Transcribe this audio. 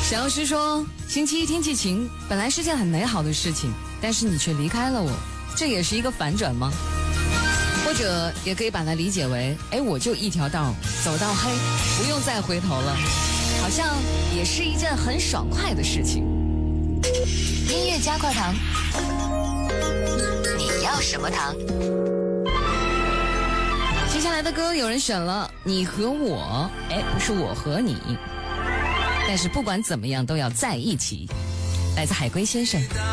小老师说，星期一天气晴，本来是件很美好的事情，但是你却离开了我，这也是一个反转吗？或者也可以把它理解为，我就一条道走到黑，不用再回头了，好像也是一件很爽快的事情。 音乐加块糖，你要什么糖？ 接下来的歌有人选了你和我，不是我和你，但是不管怎么样都要在一起，来自海龟先生。